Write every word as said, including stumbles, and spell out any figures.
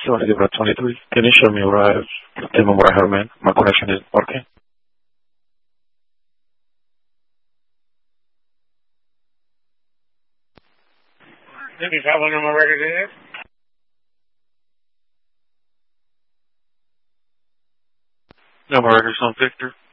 seventy Brad twenty-three. Can you show me where I have, tell me where I have, man? My connection is working. Maybe traveling on my record here. No, my record's on Victor.